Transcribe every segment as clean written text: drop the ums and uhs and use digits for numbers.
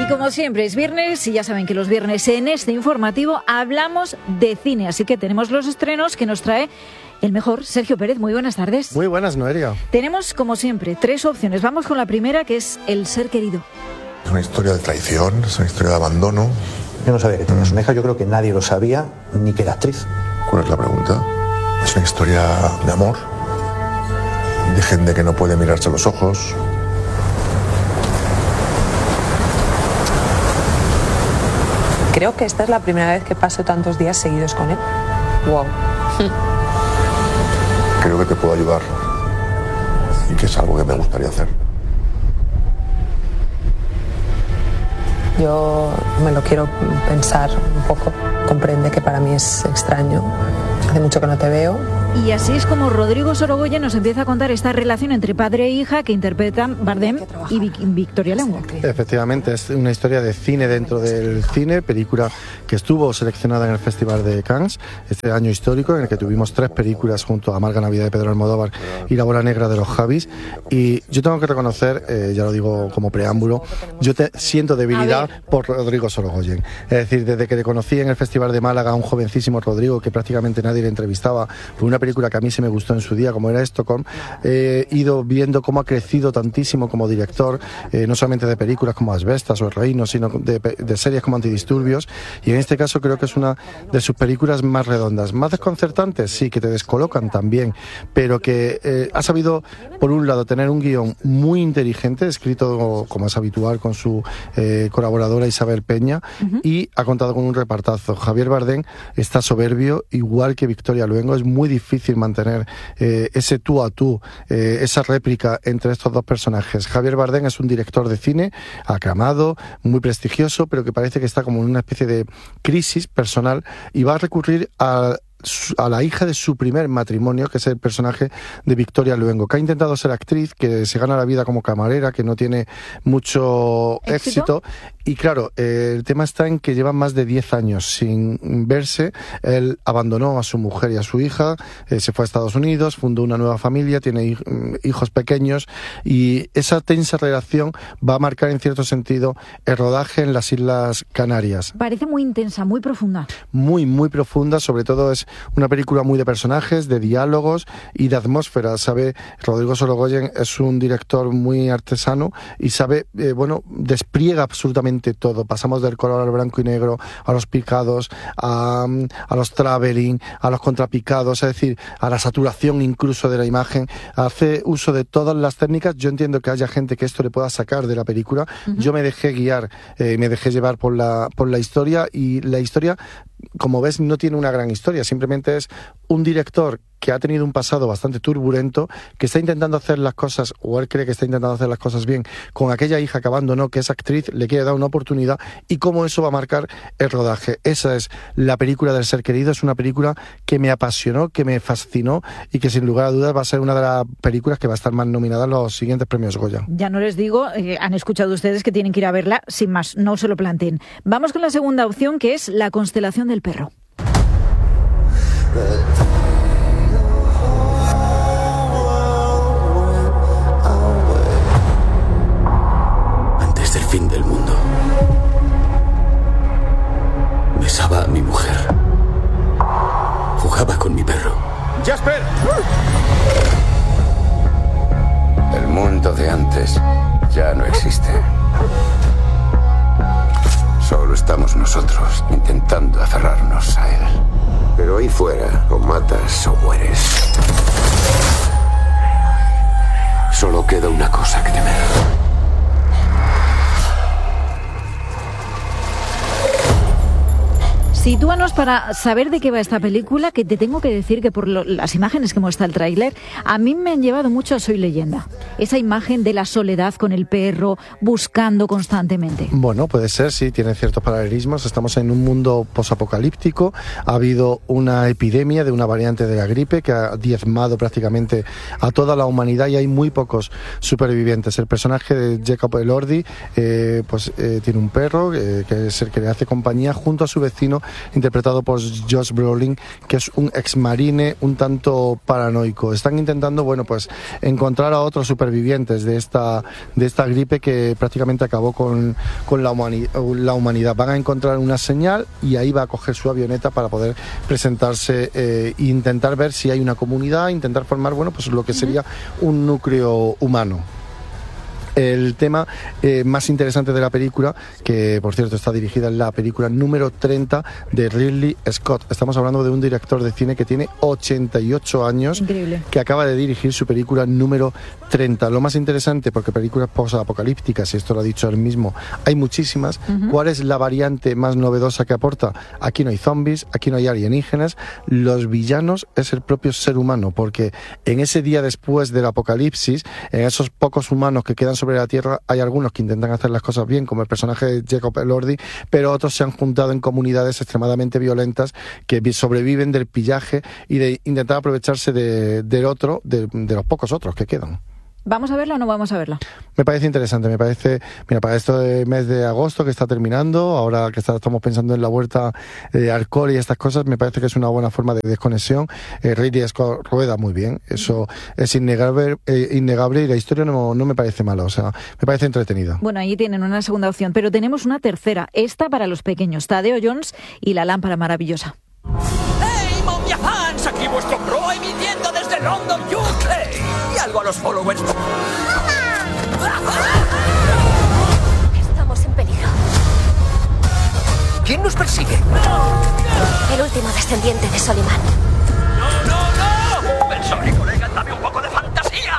como siempre es viernes y ya saben que los viernes en este informativo hablamos de cine, así que tenemos los estrenos que nos trae el mejor Sergio Pérez. Muy buenas tardes. Muy buenas, Noelia. Tenemos como siempre 3 opciones. Vamos con la primera, que es El ser querido. Es una historia de traición, es una historia de abandono. Yo no sabía que tenías una hija, yo creo que nadie lo sabía, ni que era actriz. ¿Cuál es la pregunta? Es una historia de amor, de gente que no puede mirarse a los ojos. Creo que esta es la primera vez que paso tantos días seguidos con él. Wow. Creo que te puedo ayudar y que es algo que me gustaría hacer. Yo me lo quiero pensar un poco. Comprende que para mí es extraño. Hace mucho que no te veo. Y así es como Rodrigo Sorogoyen nos empieza a contar esta relación entre padre e hija que interpretan Bardem y Victoria Luengo. Efectivamente, es una historia de cine dentro del cine, película que estuvo seleccionada en el Festival de Cannes, este año histórico en el que tuvimos 3 películas junto a Amarga Navidad de Pedro Almodóvar y La Bola Negra de los Javis. Y yo tengo que reconocer, ya lo digo como preámbulo, yo siento debilidad por Rodrigo Sorogoyen. Es decir, desde que le conocí en el Festival de Málaga, un jovencísimo Rodrigo que prácticamente nadie le entrevistaba por una película que a mí se me gustó en su día, como era Stockholm, he ido viendo cómo ha crecido tantísimo como director, no solamente de películas como Asbestas o El Reino, sino de series como Antidisturbios, y en este caso creo que es una de sus películas más redondas, más desconcertantes, sí, que te descolocan también, pero que ha sabido, por un lado, tener un guión muy inteligente, escrito como es habitual con su colaboradora Isabel Peña, y ha contado con un repartazo. Javier Bardem está soberbio, igual que Victoria Luengo. Es muy difícil mantener ese tú a tú, esa réplica entre estos dos personajes. Javier Bardem es un director de cine aclamado, muy prestigioso, pero que parece que está como en una especie de crisis personal y va a recurrir a la hija de su primer matrimonio, que es el personaje de Victoria Luengo, que ha intentado ser actriz, que se gana la vida como camarera, que no tiene mucho éxito. Y claro, el tema está en que llevan más de 10 años sin verse. Él abandonó a su mujer y a su hija, se fue a Estados Unidos, fundó una nueva familia, tiene hijos pequeños, y esa tensa relación va a marcar en cierto sentido el rodaje en las Islas Canarias. Parece muy intensa, muy profunda. Muy, muy profunda, sobre todo es una película muy de personajes, de diálogos y de atmósfera. Sabe, Rodrigo Sorogoyen es un director muy artesano y sabe, despliega absolutamente todo. Pasamos del color al blanco y negro, a los picados, a los traveling, a los contrapicados, es decir, a la saturación incluso de la imagen. Hace uso de todas las técnicas. Yo entiendo que haya gente que esto le pueda sacar de la película. Yo me dejé guiar, me dejé llevar por la historia, y la historia, como ves, no tiene una gran historia, simplemente es un director que ha tenido un pasado bastante turbulento, que está intentando hacer las cosas, o él cree que está intentando hacer las cosas bien, con aquella hija que abandonó, que es actriz, le quiere dar una oportunidad, y cómo eso va a marcar el rodaje. Esa es la película del ser querido. Es una película que me apasionó, que me fascinó, y que sin lugar a dudas va a ser una de las películas que va a estar más nominada en los siguientes premios Goya. Ya no les digo, han escuchado ustedes que tienen que ir a verla, sin más, no se lo planteen. Vamos con la segunda opción, que es La constelación del perro. Antes del fin del mundo, besaba a mi mujer, jugaba con mi perro. ¡Jasper! El mundo de antes ya no existe. Solo estamos nosotros intentando aferrarnos a él. Pero ahí fuera, o matas o mueres. Solo queda una cosa que temer. Sitúanos para saber de qué va esta película, que te tengo que decir que por las imágenes que muestra el tráiler, a mí me han llevado mucho a Soy Leyenda. Esa imagen de la soledad con el perro, buscando constantemente. Bueno, puede ser, sí, tiene ciertos paralelismos. Estamos en un mundo posapocalíptico. Ha habido una epidemia de una variante de la gripe que ha diezmado prácticamente a toda la humanidad y hay muy pocos supervivientes. El personaje de Jacob Elordi tiene un perro que es el que le hace compañía junto a su vecino, interpretado por Josh Brolin, que es un exmarine un tanto paranoico. Están intentando, bueno, pues encontrar a otros supervivientes de esta gripe que prácticamente acabó con la humanidad. Van a encontrar una señal y ahí va a coger su avioneta para poder presentarse e intentar ver si hay una comunidad, intentar formar, bueno, pues lo que sería un núcleo humano. El tema más interesante de la película, que por cierto está dirigida en la película número 30 de Ridley Scott. Estamos hablando de un director de cine que tiene 88 años. Increíble. Que acaba de dirigir su película número 30. Lo más interesante, porque películas post-apocalípticas, y esto lo ha dicho él mismo, hay muchísimas. ¿Cuál es la variante más novedosa que aporta? Aquí no hay zombies, aquí no hay alienígenas. Los villanos es el propio ser humano, porque en ese día después del apocalipsis, en esos pocos humanos que quedan sobre la Tierra, hay algunos que intentan hacer las cosas bien, como el personaje de Jacob Elordi, pero otros se han juntado en comunidades extremadamente violentas que sobreviven del pillaje y de intentar aprovecharse del otro, de los pocos otros que quedan. ¿Vamos a verla o no vamos a verla? Me parece interesante, me parece, mira, para este mes de agosto que está terminando, ahora que estamos pensando en la huerta de alcohol y estas cosas, me parece que es una buena forma de desconexión. Ridley Scott rueda muy bien, eso es innegable y la historia no me parece mala, o sea, me parece entretenida. Bueno, ahí tienen una segunda opción, pero tenemos una tercera, esta para los pequeños, Tadeo Jones y la lámpara maravillosa. ¡Hey, Momia Fans! Aquí vuestro pro emitiendo desde London, UK. Y algo a los followers. Estamos en peligro. ¿Quién nos persigue? El último descendiente de Soliman. ¡No! Pensore, colega, dame un poco de fantasía.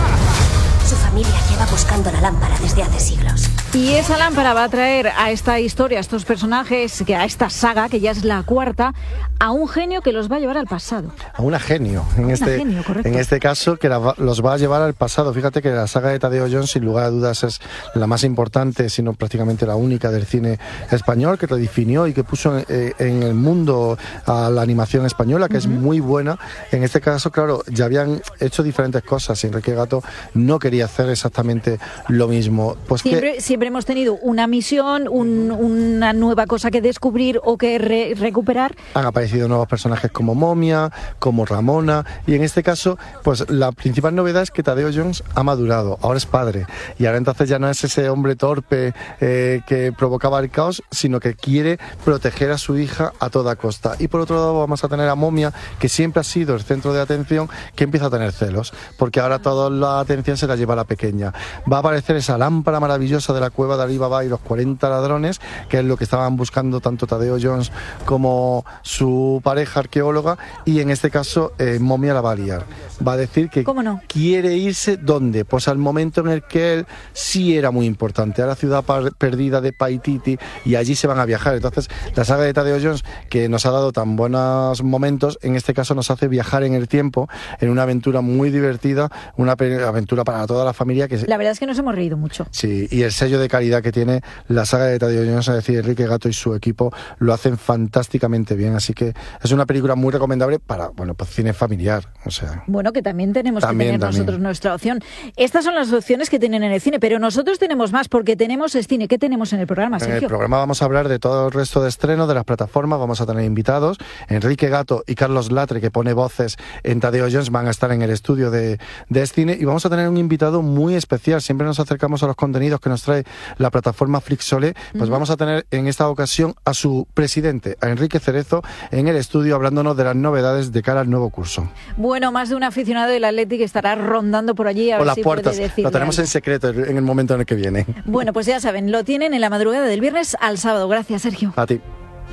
Su familia lleva buscando la lámpara desde hace siglos. Y esa lámpara va a traer a esta historia, a estos personajes, a esta saga, que ya es la cuarta, a un genio que los va a llevar al pasado. A una genio, en este caso, que los va a llevar al pasado. Fíjate que la saga de Tadeo Jones, sin lugar a dudas, es la más importante, sino prácticamente la única del cine español, que redefinió y que puso en el mundo a la animación española, que es muy buena. En este caso, claro, ya habían hecho diferentes cosas y Enrique Gato no quería hacer exactamente lo mismo. Pues siempre hemos tenido una misión, una nueva cosa que descubrir o que recuperar. Han aparecido nuevos personajes como Momia, como Ramona, y en este caso, pues la principal novedad es que Tadeo Jones ha madurado, ahora es padre, y ahora entonces ya no es ese hombre torpe que provocaba el caos, sino que quiere proteger a su hija a toda costa. Y por otro lado vamos a tener a Momia, que siempre ha sido el centro de atención, que empieza a tener celos, porque ahora toda la atención se la lleva a la pequeña. Va a aparecer esa lámpara maravillosa de la cueva de Ali Baba y los 40 ladrones, que es lo que estaban buscando tanto Tadeo Jones como su pareja arqueóloga, y en este caso Momia la va a liar. Va a decir que quiere irse, ¿dónde? Pues al momento en el que él sí era muy importante, a la ciudad perdida de Paititi, y allí se van a viajar. Entonces la saga de Tadeo Jones, que nos ha dado tan buenos momentos, en este caso nos hace viajar en el tiempo, en una aventura muy divertida, una aventura para toda la familia. La verdad es que nos hemos reído mucho. Sí, y el sello de calidad que tiene la saga de Tadeo Jones, es decir, Enrique Gato y su equipo lo hacen fantásticamente bien, así que es una película muy recomendable para, bueno, pues cine familiar, o sea. Bueno, que también tenemos que tener nosotros nuestra opción. Estas son las opciones que tienen en el cine, pero nosotros tenemos más, porque tenemos cine. ¿Qué tenemos en el programa, Sergio? En el programa vamos a hablar de todo el resto de estrenos de las plataformas, vamos a tener invitados. Enrique Gato y Carlos Latre, que pone voces en Tadeo Jones, van a estar en el estudio de cine, y vamos a tener un invitado muy especial. Siempre nos acercamos a los contenidos que nos trae la plataforma Flixolé, pues vamos a tener en esta ocasión a su presidente, a Enrique Cerezo, en el estudio hablándonos de las novedades de cara al nuevo curso. Bueno, más de un aficionado del Athletic estará rondando por allí a ver si puede decirle. Lo tenemos en secreto en el momento en el que viene. Bueno, pues ya saben, lo tienen en la madrugada del viernes al sábado. Gracias, Sergio. A ti.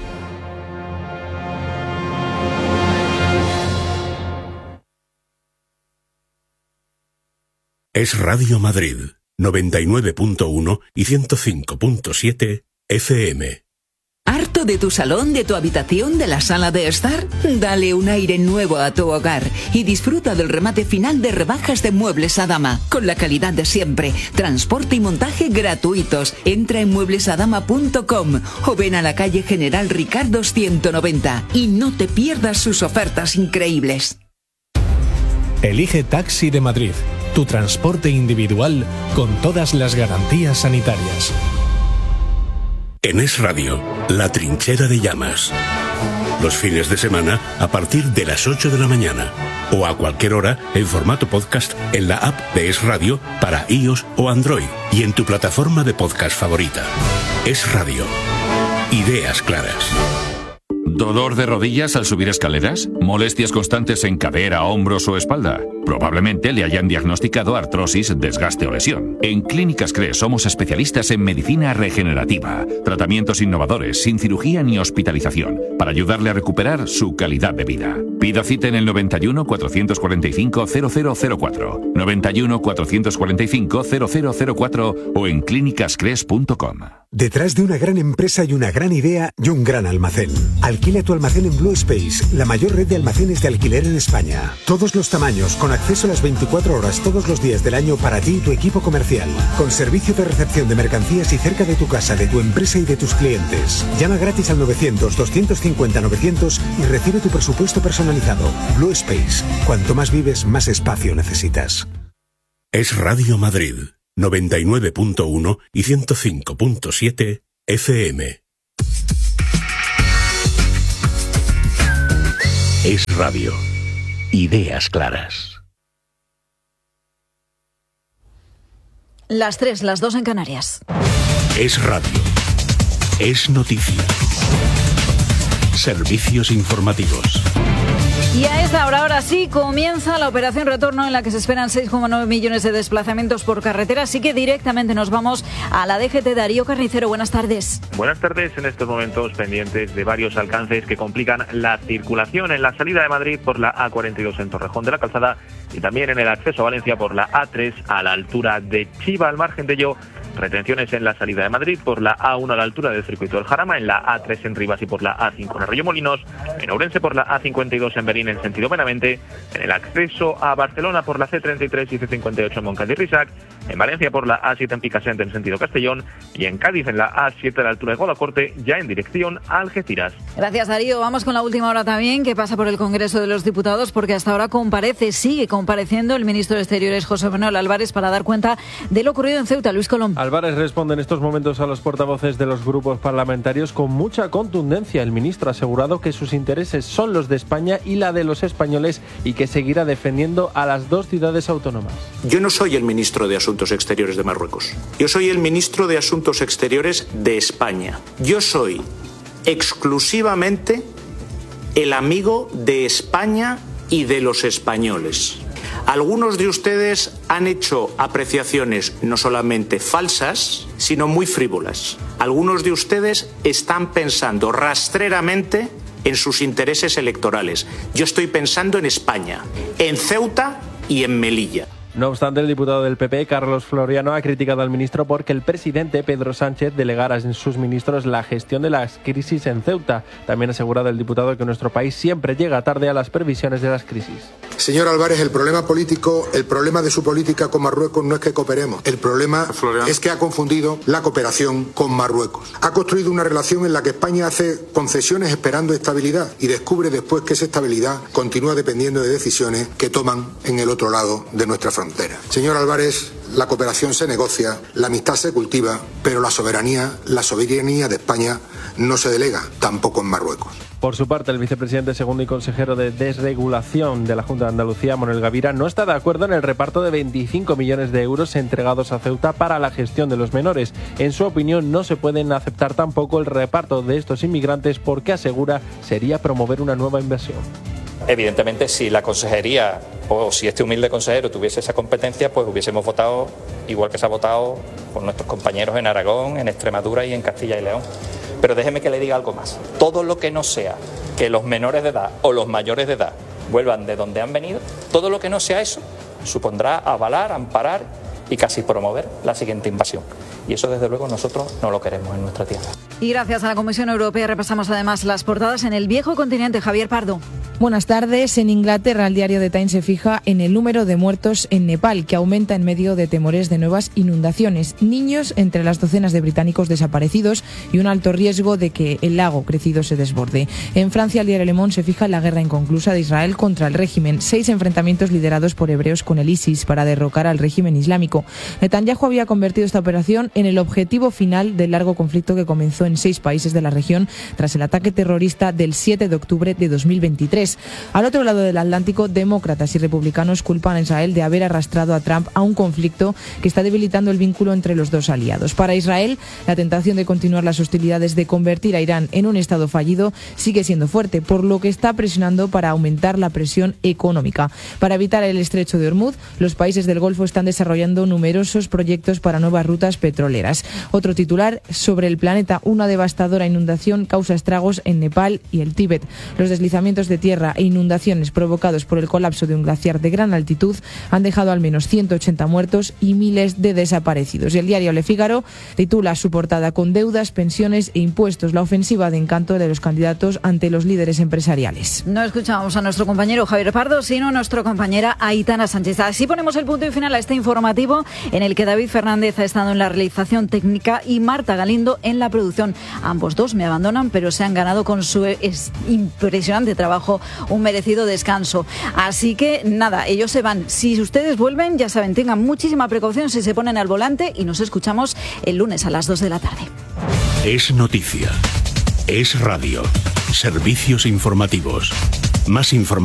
Es Radio Madrid, 99.1 y 105.7 FM. ¿Harto de tu salón, de tu habitación, de la sala de estar? Dale un aire nuevo a tu hogar y disfruta del remate final de rebajas de Muebles Adama, con la calidad de siempre, transporte y montaje gratuitos. Entra en mueblesadama.com o ven a la calle General Ricardo 190 y no te pierdas sus ofertas increíbles. Elige Taxi de Madrid, tu transporte individual con todas las garantías sanitarias. En Es Radio, La Trinchera de Llamas. Los fines de semana a partir de las 8 de la mañana. O a cualquier hora en formato podcast en la app de Es Radio para iOS o Android y en tu plataforma de podcast favorita. Es Radio. Ideas claras. ¿Dolor de rodillas al subir escaleras? ¿Molestias constantes en cadera, hombros o espalda? Probablemente le hayan diagnosticado artrosis, desgaste o lesión. En Clínicas CRES somos especialistas en medicina regenerativa, tratamientos innovadores, sin cirugía ni hospitalización, para ayudarle a recuperar su calidad de vida. Pida cita en el 91 445 0004, 91 445 0004 o en clínicascres.com. Detrás de una gran empresa y una gran idea y un gran almacén. Alquila tu almacén en Blue Space, la mayor red de almacenes de alquiler en España. Todos los tamaños, con acceso a las 24 horas todos los días del año para ti y tu equipo comercial. Con servicio de recepción de mercancías y cerca de tu casa, de tu empresa y de tus clientes. Llama gratis al 900-250-900 y recibe tu presupuesto personalizado. Blue Space. Cuanto más vives, más espacio necesitas. Es Radio Madrid, 99.1 y 105.7 FM. Es Radio. Ideas claras. Las 3, las 2 en Canarias. Es radio. Es noticia. Servicios informativos. Y a esta hora, ahora sí, comienza la operación retorno en la que se esperan 6,9 millones de desplazamientos por carretera. Así que directamente nos vamos a la DGT. Darío Carnicero, buenas tardes. Buenas tardes. En estos momentos pendientes de varios alcances que complican la circulación en la salida de Madrid por la A42 en Torrejón de la Calzada y también en el acceso a Valencia por la A3 a la altura de Chiva. Al margen de ello, retenciones en la salida de Madrid por la A1 a la altura del circuito del Jarama, en la A3 en Rivas y por la A5 en Arroyomolinos, en Ourense por la A52 en Berín en sentido Benavente, en el acceso a Barcelona por la C33 y C58 en Montcada y Risac, en Valencia por la A7 en Picassent en sentido Castellón y en Cádiz en la A7 a la altura de Guadalcorte, ya en dirección a Algeciras. Gracias, Darío. Vamos con la última hora también, que pasa por el Congreso de los Diputados, porque hasta ahora sigue compareciendo el ministro de Exteriores, José Manuel Álvarez, para dar cuenta de lo ocurrido en Ceuta. Luis Colom. Álvarez responde en estos momentos a los portavoces de los grupos parlamentarios con mucha contundencia. El ministro ha asegurado que sus intereses son los de España y la de los españoles y que seguirá defendiendo a las dos ciudades autónomas. Yo no soy el ministro de Asuntos Exteriores de Marruecos. Yo soy el ministro de Asuntos Exteriores de España. Yo soy exclusivamente el amigo de España y de los españoles. Algunos de ustedes han hecho apreciaciones no solamente falsas, sino muy frívolas. Algunos de ustedes están pensando rastreramente en sus intereses electorales. Yo estoy pensando en España, en Ceuta y en Melilla. No obstante, el diputado del PP, Carlos Floriano, ha criticado al ministro porque el presidente Pedro Sánchez delegara en sus ministros la gestión de las crisis en Ceuta. También ha asegurado el diputado que nuestro país siempre llega tarde a las previsiones de las crisis. Señor Álvarez, el problema político, el problema de su política con Marruecos no es que cooperemos. El problema es que ha confundido la cooperación con Marruecos. Ha construido una relación en la que España hace concesiones esperando estabilidad y descubre después que esa estabilidad continúa dependiendo de decisiones que toman en el otro lado de nuestra frontera. Señor Álvarez, la cooperación se negocia, la amistad se cultiva, pero la soberanía de España no se delega, tampoco en Marruecos. Por su parte, el vicepresidente segundo y consejero de Desregulación de la Junta de Andalucía, Manuel Gavira, no está de acuerdo en el reparto de 25 millones de euros entregados a Ceuta para la gestión de los menores. En su opinión, no se pueden aceptar tampoco el reparto de estos inmigrantes porque, asegura, sería promover una nueva inversión. Evidentemente, si la consejería o si este humilde consejero tuviese esa competencia, pues hubiésemos votado igual que se ha votado con nuestros compañeros en Aragón, en Extremadura y en Castilla y León. Pero déjeme que le diga algo más. Todo lo que no sea que los menores de edad o los mayores de edad vuelvan de donde han venido, todo lo que no sea eso supondrá avalar, amparar y casi promover la siguiente invasión. Y eso, desde luego, nosotros no lo queremos en nuestra tierra. Y gracias a la Comisión Europea repasamos además las portadas en el viejo continente. Javier Pardo. Buenas tardes. En Inglaterra, el diario The Times se fija en el número de muertos en Nepal, que aumenta en medio de temores de nuevas inundaciones. Niños entre las docenas de británicos desaparecidos y un alto riesgo de que el lago crecido se desborde. En Francia, el diario Le Monde se fija en la guerra inconclusa de Israel contra el régimen. 6 enfrentamientos liderados por hebreos con el ISIS para derrocar al régimen islámico. Netanyahu había convertido esta operación en el objetivo final del largo conflicto que comenzó avanzó en 6 países de la región tras el ataque terrorista del 7 de octubre de 2023. Al otro lado del Atlántico, demócratas y republicanos culpan a Israel de haber arrastrado a Trump a un conflicto que está debilitando el vínculo entre los dos aliados. Para Israel, la tentación de continuar las hostilidades, de convertir a Irán en un estado fallido, sigue siendo fuerte, por lo que está presionando para aumentar la presión económica. Para evitar el estrecho de Hormuz, los países del Golfo están desarrollando numerosos proyectos para nuevas rutas petroleras. Otro titular sobre el planeta: una devastadora inundación causa estragos en Nepal y el Tíbet. Los deslizamientos de tierra e inundaciones provocados por el colapso de un glaciar de gran altitud han dejado al menos 180 muertos y miles de desaparecidos. Y el diario Le Figaro titula su portada: con deudas, pensiones e impuestos, la ofensiva de encanto de los candidatos ante los líderes empresariales. No escuchamos a nuestro compañero Javier Pardo, sino a nuestra compañera Aitana Sánchez. Así ponemos el punto y final a este informativo, en el que David Fernández ha estado en la realización técnica y Marta Galindo en la producción. Ambos dos me abandonan, pero se han ganado con su impresionante trabajo un merecido descanso. Así que nada, ellos se van. Si ustedes vuelven, ya saben, tengan muchísima precaución si se ponen al volante, y nos escuchamos el lunes a las 2 de la tarde. Es noticia. Es radio. Servicios informativos. Más información.